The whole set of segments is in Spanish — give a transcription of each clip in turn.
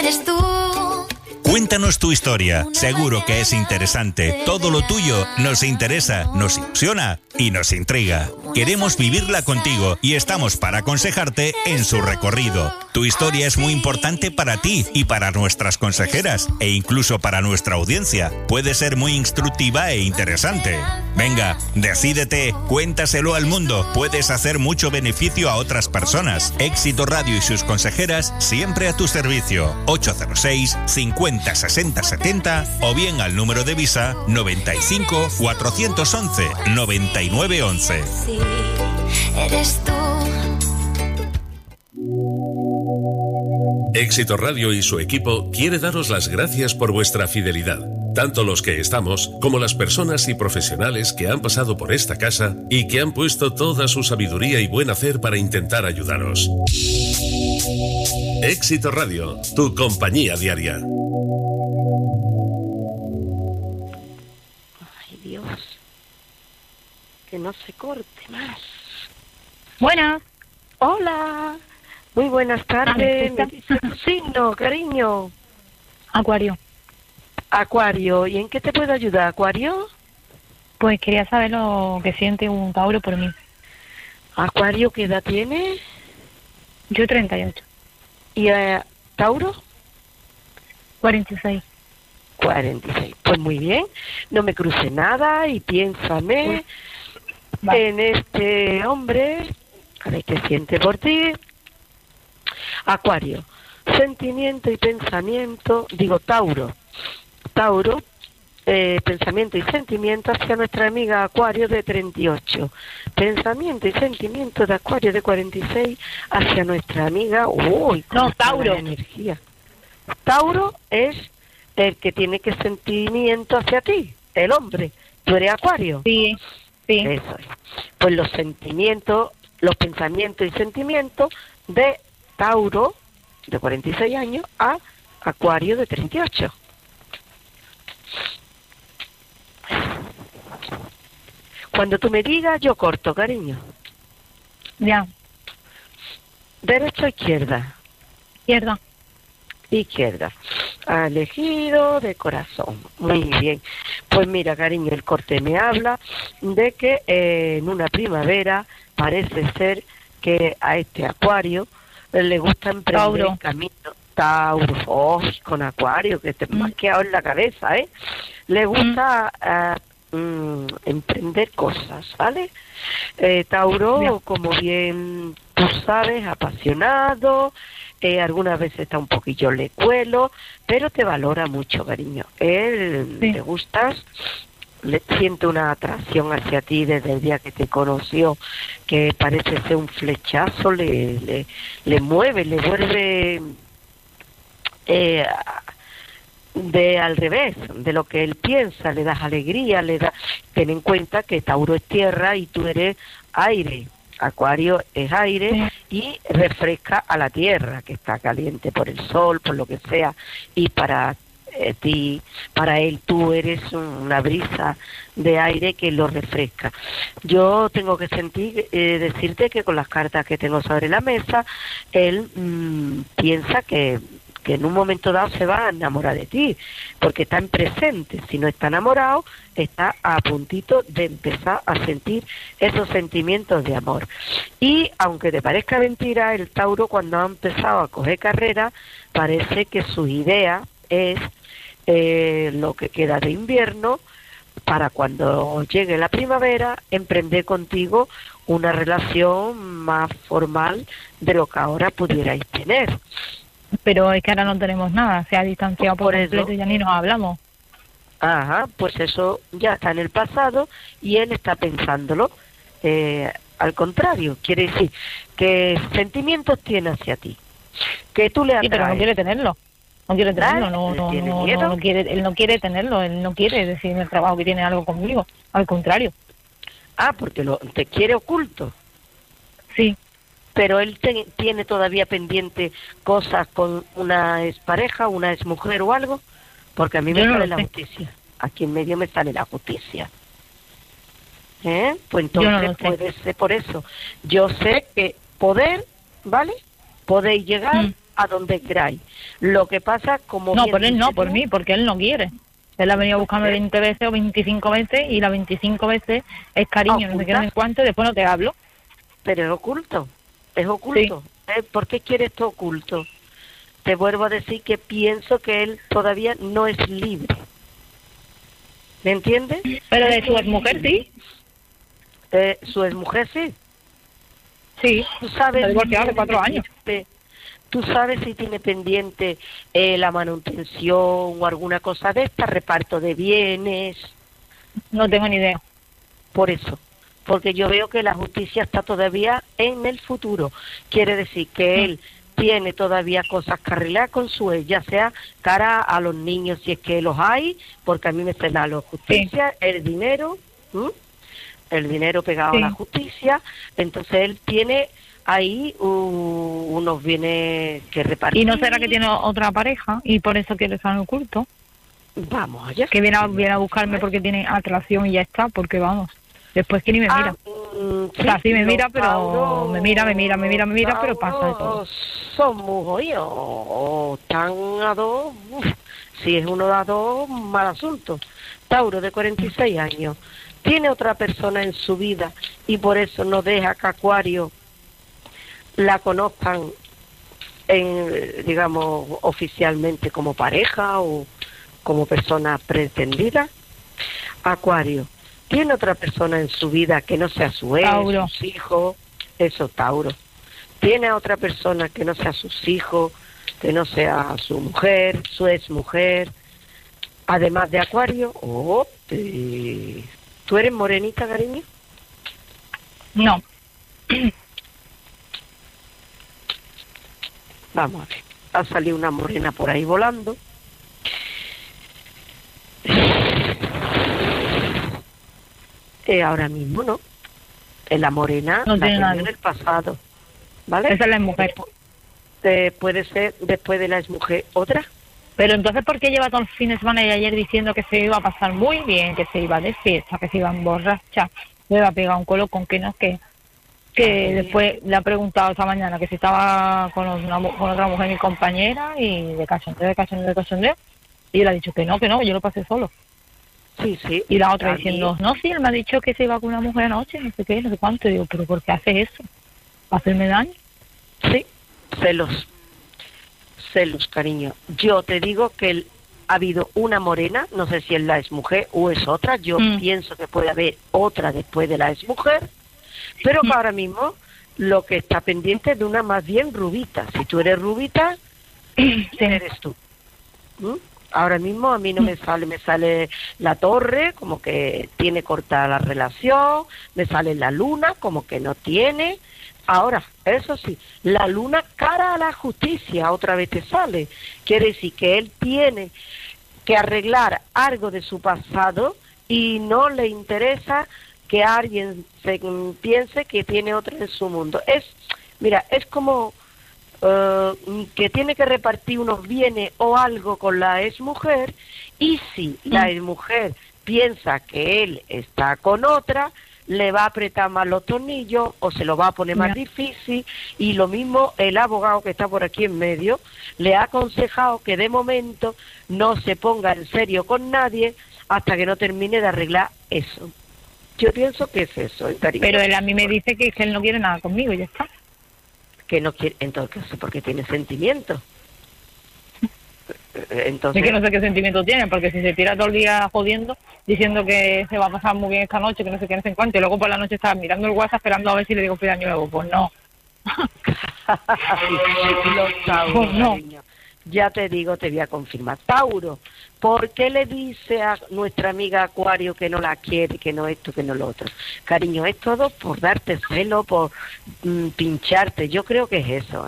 eres tú. Cuéntanos tu historia, seguro que es interesante. Todo lo tuyo nos interesa, nos ilusiona y nos intriga. Queremos vivirla contigo y estamos para aconsejarte en su recorrido. Tu historia es muy importante para ti y para nuestras consejeras e incluso para nuestra audiencia. Puede ser muy instructiva e interesante. Venga, decídete, cuéntaselo al mundo. Puedes hacer mucho beneficio a otras personas. Éxito Radio y sus consejeras siempre a tu servicio. 806 50 60 70 o bien al número de Visa 95 411 99 11. Sí, eres tú. Éxito Radio y su equipo quiere daros las gracias por vuestra fidelidad, tanto los que estamos como las personas y profesionales que han pasado por esta casa y que han puesto toda su sabiduría y buen hacer para intentar ayudaros. Éxito Radio, tu compañía diaria. Ay, Dios, que no se corte más. Buenas. Hola, muy buenas tardes. ¿Me Me dice tu signo, cariño. Acuario. Acuario, ¿y en qué te puedo ayudar, Acuario? Pues quería saber lo que siente un Tauro por mí. Acuario, ¿qué edad tiene? Yo 38. ¿Y Tauro? 46. 46. Pues muy bien, no me cruce nada y piénsame en este hombre, a ver qué siente por ti. Acuario, sentimiento y pensamiento, digo Tauro, pensamiento y sentimiento hacia nuestra amiga Acuario de 38, pensamiento y sentimiento de Acuario de 46 hacia nuestra amiga, no, Tauro. Energía. Tauro es el que tiene que sentimiento hacia ti, el hombre, tú eres Acuario. Sí, sí. Eso es. Pues los sentimientos, los pensamientos y sentimientos de Tauro de 46 años a Acuario de 38. Cuando tú me digas, yo corto, cariño. Ya. ¿Derecha o izquierda? Izquierda. Izquierda. Ha elegido de corazón. Muy bien. Pues mira, cariño, el corte me habla de que en una primavera parece ser que a este Acuario le gusta emprender el camino. Tauro, con Acuario, que te me has quedado en la cabeza, ¿eh? Le gusta emprender cosas, ¿vale? Tauro, bien, como bien tú sabes, apasionado, algunas veces está un poquillo lecuelo, pero te valora mucho, cariño. Él, sí, te gustas, le siente una atracción hacia ti desde el día que te conoció, que parece ser un flechazo, le mueve, le vuelve de al revés de lo que él piensa, le das alegría, le da. Ten en cuenta que Tauro es tierra y tú eres aire, Acuario es aire, sí, y refresca a la tierra, que está caliente por el sol, por lo que sea, y para ti, para él, tú eres una brisa de aire que lo refresca. Yo tengo que decirte que con las cartas que tengo sobre la mesa, él piensa que en un momento dado se va a enamorar de ti, porque está en presente. Si no está enamorado, está a puntito de empezar a sentir esos sentimientos de amor. Y aunque te parezca mentira, el Tauro, cuando ha empezado a coger carrera, parece que su idea es lo que queda de invierno, para cuando llegue la primavera, emprender contigo una relación más formal de lo que ahora pudierais tener. Pero es que ahora no tenemos nada, se ha distanciado por completo y ya ni nos hablamos. Ajá, pues eso ya está en el pasado y él está pensándolo. Al contrario, quiere decir que sentimientos tiene hacia ti, que tú le atraes. Sí, pero no quiere tenerlo. No quiere tenerlo, no quiere, él no quiere tenerlo, él no quiere decir en el trabajo que tiene algo conmigo, al contrario. Ah, porque te quiere oculto. Sí. Pero él tiene todavía pendiente cosas con una expareja, una exmujer o algo, porque a mí me sale la justicia. Aquí en medio me sale la justicia. Pues entonces puede ser por eso. Yo sé que poder, ¿vale? Podéis llegar a donde queráis. Lo que pasa, como No, bien por él no, dices por tú, mí, porque él no quiere. Él ha venido a buscarme 20 veces o 25 veces y las 25 veces es cariño, no sé qué, no sé cuánto, y después no te hablo. pero es oculto, es oculto. ¿Por qué quiere esto oculto? Te vuelvo a decir que pienso que él todavía no es libre. ¿Me entiendes? Pero de su exmujer sí. Su exmujer sí. Sí, Tú sabes, está divorciado hace 4 años. tú sabes si tiene pendiente la manutención o alguna cosa de esta, reparto de bienes. No tengo ni idea. Por eso, porque yo veo que la justicia está todavía en el futuro. Quiere decir que él tiene todavía cosas que arreglar con su ex, ya sea cara a los niños, si es que los hay, porque a mí me frena la justicia, el dinero, el dinero pegado a la justicia, entonces él tiene ahí unos bienes que repartir. ¿Y no será que tiene otra pareja y por eso quiere estar en oculto? Vamos allá. Que viene a buscarme porque tiene atracción y ya está, porque vamos, después que ni me mira. O sea, sí me mira, pero Tauro, me mira, pero pasa de todo. Son muy jodidos, están a dos, si es uno a dos, mal asunto. Tauro, de 46 años, tiene otra persona en su vida y por eso no deja que Acuario la conozcan, digamos, oficialmente como pareja o como persona pretendida. Acuario, ¿tiene otra persona en su vida que no sea su ex, Tauro. sus hijos? Eso, Tauro. ¿Tiene a otra persona que no sea sus hijos, que no sea su mujer, su exmujer? Además de Acuario, ¿tú eres morenita, cariño? No. Vamos a ver. Ha salido una morena por ahí volando. Ahora mismo no. La morena No la tiene tenía nada. en el pasado. ¿Vale? Esa es la mujer. Puede ser después de la exmujer otra. Pero entonces, ¿por qué lleva todo el fin de semana y ayer diciendo que se iba a pasar muy bien, que se iba de fiesta, que se iba a emborrachar, le iba a pegar un colocón, que no sé qué? Que después le ha preguntado esta mañana que si estaba con otra mujer, mi compañera, y de cachondeo, y él ha dicho que no, yo lo pasé solo. Sí, sí. Y la otra También. diciendo, no, sí, él me ha dicho que se iba con una mujer anoche, no sé qué, no sé cuánto. Y digo, ¿pero por qué hace eso? ¿Para hacerme daño? Sí, celos, cariño. Yo te digo que ha habido una morena, no sé si es la exmujer o es otra, yo pienso que puede haber otra después de la exmujer, pero que ahora mismo lo que está pendiente es de una más bien rubita. Si tú eres rubita, ¿quién eres tú? Ahora mismo a mí no me sale la torre, como que tiene cortada la relación, me sale la luna, como que no tiene. Ahora, eso sí, la luna cara a la justicia, otra vez te sale. Quiere decir que él tiene que arreglar algo de su pasado y no le interesa que alguien piense que tiene otra en su mundo. Es como que tiene que repartir unos bienes o algo con la exmujer, y si la exmujer piensa que él está con otra, le va a apretar más los tornillos o se lo va a poner más difícil, y lo mismo el abogado que está por aquí en medio le ha aconsejado que de momento no se ponga en serio con nadie hasta que no termine de arreglar eso. Yo pienso que es eso, cariño. Pero él a mí me dice que él no quiere nada conmigo, y ya está. Que no quiere, entonces, porque tiene sentimientos. Entonces, Es que no sé qué sentimientos tiene, porque si se tira todo el día jodiendo, diciendo que se va a pasar muy bien esta noche, que no sé qué, no sé en cuánto, y luego por la noche está mirando el WhatsApp esperando a ver si le digo feliz año nuevo, pues no. los Tauros, Pues no. cariño. Ya te digo, te voy a confirmar. Tauro, ¿por qué le dice a nuestra amiga Acuario que no la quiere, que no esto, que no lo otro? Cariño, es todo por darte celo, por pincharte. Yo creo que es eso.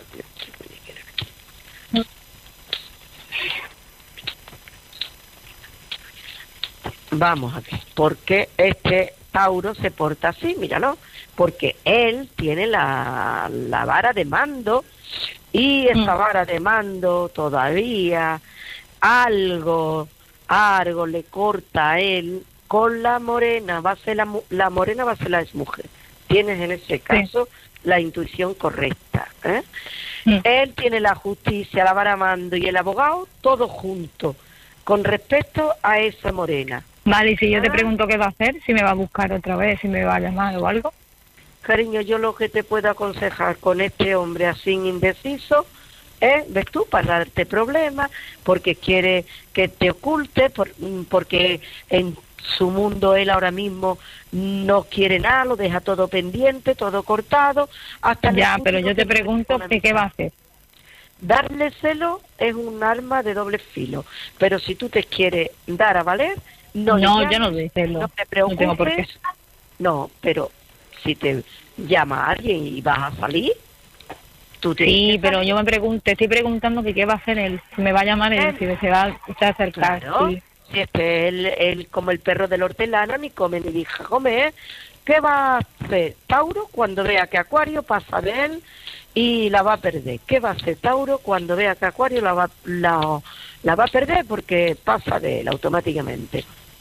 Vamos a ver, ¿por qué este Tauro se porta así? Míralo, porque él tiene la vara de mando, y esa vara de mando todavía algo le corta a él con la morena. Va a ser la morena, va a ser la exmujer. Tienes en ese caso la intuición correcta, ¿eh? Él tiene la justicia, la vara mando y el abogado, todo junto, con respecto a esa morena. Vale, y si yo te pregunto qué va a hacer, si me va a buscar otra vez, si me va a llamar o algo. Cariño, yo lo que te puedo aconsejar con este hombre así indeciso es, ves tú, para darte problemas, porque quiere que te oculte, porque en su mundo él ahora mismo no quiere nada, lo deja todo pendiente, todo cortado. Hasta ya, pero yo te pregunto qué va a hacer. Darle celo es un arma de doble filo, pero si tú te quieres dar a valer, no, yo no doy celo, no te preocupes. No tengo por qué. No, pero si te llama alguien y vas a salir, tú te... Sí, pero yo te estoy preguntando que qué va a hacer él, si me va a llamar él, si se va a acercar. Claro, sí. Si es que él como el perro del hortelano, ni come ni deja comer. ¿Qué va a hacer Tauro cuando vea que Acuario pasa de él y la va a perder? ¿Qué va a hacer Tauro cuando vea que Acuario la va a perder porque pasa de él automáticamente?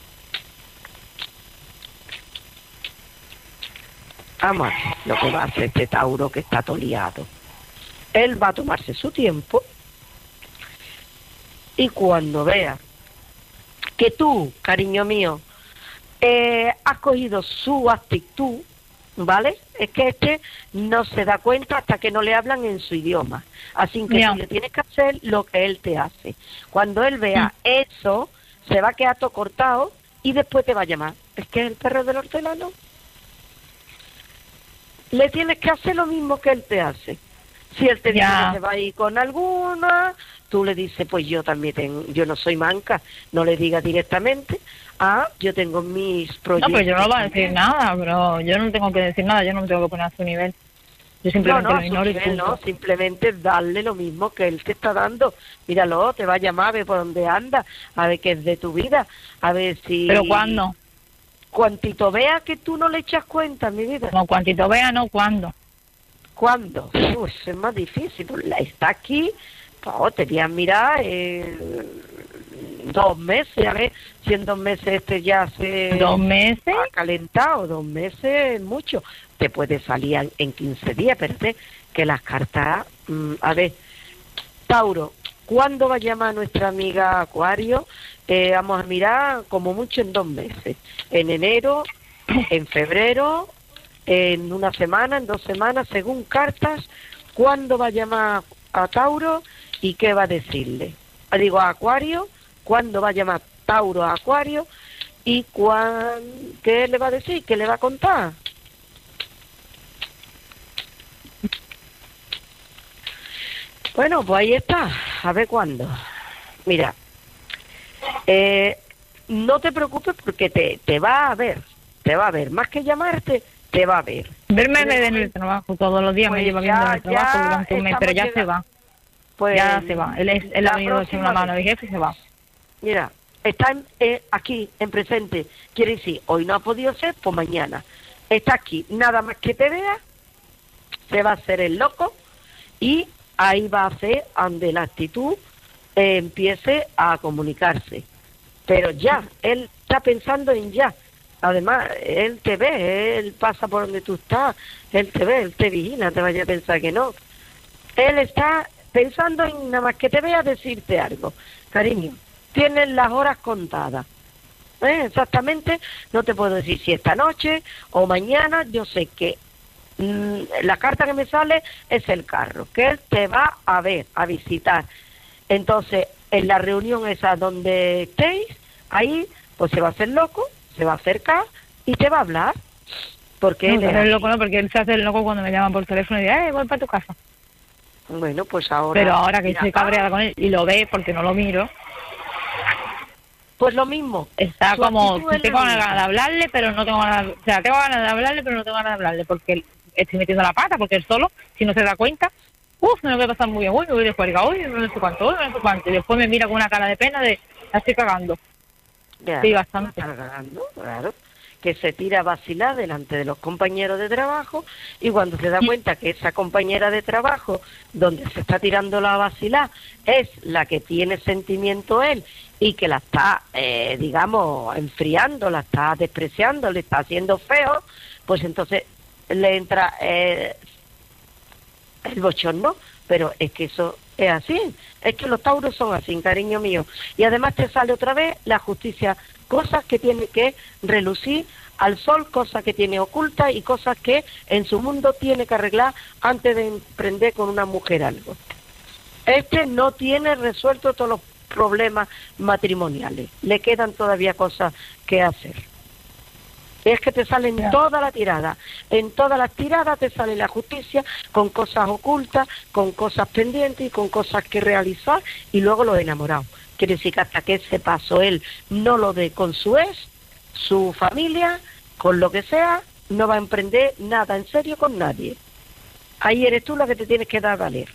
Vamos a ver lo que va a hacer este Tauro que está toleado. Él va a tomarse su tiempo y cuando vea que tú, cariño mío, has cogido su actitud, ¿vale? Es que este no se da cuenta hasta que no le hablan en su idioma. Así que tú le tienes que hacer lo que él te hace. Cuando él vea eso, se va a quedar todo cortado y después te va a llamar. Es que es el perro del hortelano. Le tienes que hacer lo mismo que él te hace. Si él te dice que se va a ir con alguna, tú le dices, pues yo también yo no soy manca, no le digas directamente, yo tengo mis proyectos. No, pero yo no voy a decir nada, bro, yo no tengo que decir nada, yo no me tengo que poner a su nivel. Yo simplemente lo ignoro y punto. No, simplemente darle lo mismo que él te está dando. Míralo, te va a llamar, a ver por dónde anda, a ver qué es de tu vida, a ver si... ¿Pero cuándo? Cuantito vea que tú no le echas cuenta, mi vida. No, cuantito vea, no, ¿cuándo? ¿Cuándo? Es más difícil. Está aquí, te voy a mirar 2 meses, a ver si en 2 meses este ya se... 2 meses. Ha calentado, 2 meses es mucho. Te puede salir en 15 días, pero que las cartas... a ver, Tauro, ¿cuándo va a llamar nuestra amiga Acuario? Vamos a mirar como mucho en 2 meses. En enero, en febrero... en 1 semana, en 2 semanas, según cartas, ¿cuándo va a llamar a Tauro y qué va a decirle? Digo, a Acuario, ¿cuándo va a llamar Tauro a Acuario y qué le va a decir, qué le va a contar? Bueno, pues ahí está, a ver cuándo. Mira, no te preocupes porque te va a ver, más que llamarte, te va a ver. Verme en el trabajo, todos los días pues me lleva viendo en el trabajo durante un mes, pero ya se va. Pues ya se va. Él ha venido a echar una mano a mi jefe y se va. Mira, está aquí, en presente. Quiere decir, hoy no ha podido ser, pues mañana. Está aquí, nada más que te vea, se va a hacer el loco y ahí va a hacer donde la actitud empiece a comunicarse. Pero ya, él está pensando en ya. Además, él te ve, él pasa por donde tú estás, él te ve, él te vigila, te vaya a pensar que no. Él está pensando en nada más que te vea decirte algo. Cariño, tienes las horas contadas. Exactamente, no te puedo decir si esta noche o mañana, yo sé que la carta que me sale es el carro, que él te va a ver, a visitar. Entonces, en la reunión esa donde estéis, ahí, pues se va a hacer loco, se va a acercar y te va a hablar. Porque él es loco, no, porque él se hace el loco cuando me llaman por teléfono y dice, voy para tu casa. Bueno, pues ahora... Pero ahora que estoy cabreada con él y lo ve porque no lo miro... Pues lo mismo. Está como, tengo ganas de hablarle, pero no tengo ganas... O sea, tengo ganas de hablarle, pero no tengo ganas de hablarle porque estoy metiendo la pata, porque él solo, si no se da cuenta, me lo voy a pasar muy bien, me voy de juerga, no sé cuánto, no sé cuánto. Y después me mira con una cara de pena de, la estoy cagando. Ya, sí, bastante. Cagando, claro. Que se tira a vacilar delante de los compañeros de trabajo y cuando se da cuenta que esa compañera de trabajo donde se está tirando la vacilar es la que tiene sentimiento él y que la está, digamos, enfriando, la está despreciando, le está haciendo feo, pues entonces le entra el bochorno, pero es que eso es así, es que los tauros son así, cariño mío. Y además te sale otra vez la justicia, cosas que tiene que relucir al sol, cosas que tiene ocultas y cosas que en su mundo tiene que arreglar antes de emprender con una mujer algo. Este no tiene resuelto todos los problemas matrimoniales, le quedan todavía cosas que hacer. Es que te salen toda la tirada, en todas las tiradas te sale la justicia con cosas ocultas, con cosas pendientes y con cosas que realizar y luego los enamorados. Quiere decir que hasta que ese paso él no lo dé con su ex, su familia, con lo que sea, no va a emprender nada en serio con nadie. Ahí eres tú la que te tienes que dar a valer.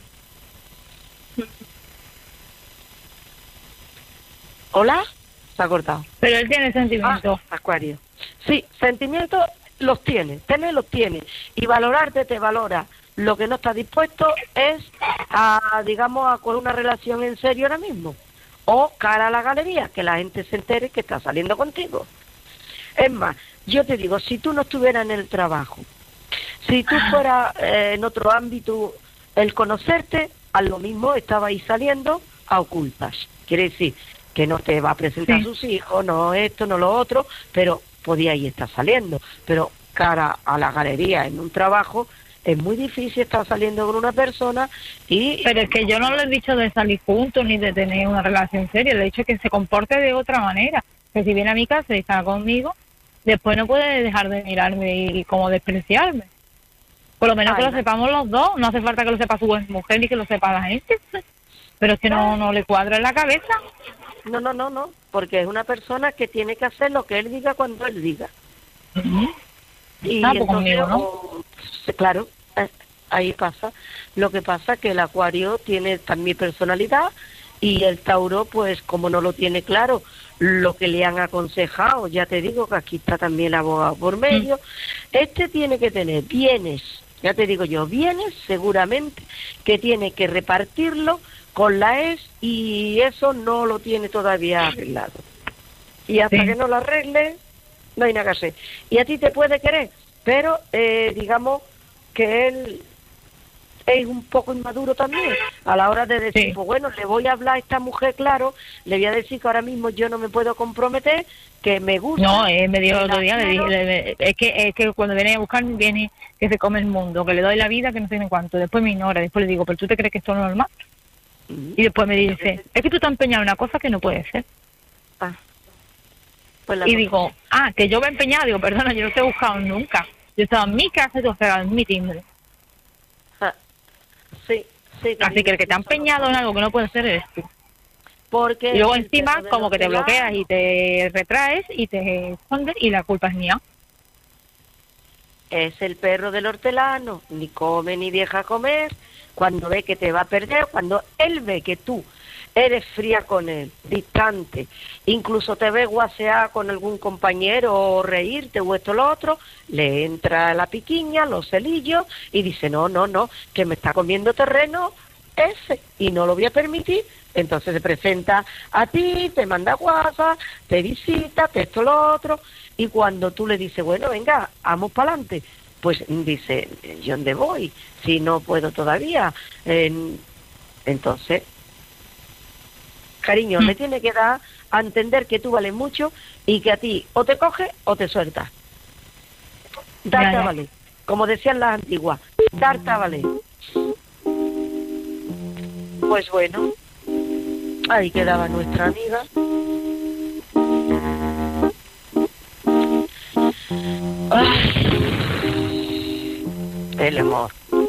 ¿Hola? Se ha cortado. Pero él tiene sentimientos. Acuario. Sí, sentimientos los tiene, los tiene. Y valorarte te valora. Lo que no está dispuesto es a, digamos, a con una relación en serio ahora mismo. O cara a la galería, que la gente se entere que está saliendo contigo. Es más, yo te digo, si tú no estuvieras en el trabajo, si tú fueras en otro ámbito, el conocerte, a lo mismo estaba ahí saliendo a ocultas. Quiere decir que no te va a presentar a sus hijos, no esto, no lo otro, pero podía ahí estar saliendo. Pero cara a la galería en un trabajo, es muy difícil estar saliendo con una persona y... Pero es que yo no le he dicho de salir juntos ni de tener una relación seria, le he dicho que se comporte de otra manera. Que si viene a mi casa y está conmigo, después no puede dejar de mirarme y como despreciarme. Por lo menos que lo sepamos los dos, no hace falta que lo sepa su mujer ni que lo sepa la gente. Pero es que no le cuadra en la cabeza. No, porque es una persona que tiene que hacer lo que él diga cuando él diga. Y pues entonces, conmigo, ¿no? Claro, ahí pasa. Lo que pasa que el Acuario tiene también personalidad y el Tauro, pues como no lo tiene claro, lo que le han aconsejado, ya te digo que aquí está también el abogado por medio, este tiene que tener bienes, ya te digo yo, bienes seguramente, que tiene que repartirlo con la ex y eso no lo tiene todavía arreglado. Y hasta que no lo arregle, no hay nada que hacer. Y a ti te puede querer, pero digamos que él es un poco inmaduro también a la hora de decir, pues bueno, le voy a hablar a esta mujer, claro, le voy a decir que ahora mismo yo no me puedo comprometer, que me gusta. No, me dijo el otro día, le dije, es que cuando viene a buscar, viene que se come el mundo, que le doy la vida, que no sé ni cuánto, después me ignora, después le digo, ¿pero tú te crees que esto es normal? Y después me dice, es que tú te has empeñado en una cosa que no puede ser. Pues y digo, que yo me he empeñado, digo, perdona, yo no te he buscado nunca. Yo estaba en mi casa y tú has pegado en mi timbre. Sí. Así que el que te ha empeñado en algo que no puede ser eres tú. Porque y luego encima como que te bloqueas y te retraes y te escondes y la culpa es mía. Es el perro del hortelano, ni come ni deja comer. Cuando ve que te va a perder, cuando él ve que tú eres fría con él, distante, incluso te ve guasear con algún compañero o reírte o esto o lo otro, le entra la piquiña, los celillos y dice, no, que me está comiendo terreno ese y no lo voy a permitir. Entonces se presenta a ti, te manda WhatsApp, te visita, te esto lo otro, y cuando tú le dices, bueno, venga, vamos para adelante, pues dice, ¿yo dónde voy? Si no puedo todavía. Entonces, cariño, le tiene que dar a entender que tú vales mucho y que a ti o te coge o te suelta. Darte a valer. Como decían las antiguas, darte a valer. Pues bueno, ahí quedaba nuestra amiga. Ay, el amor.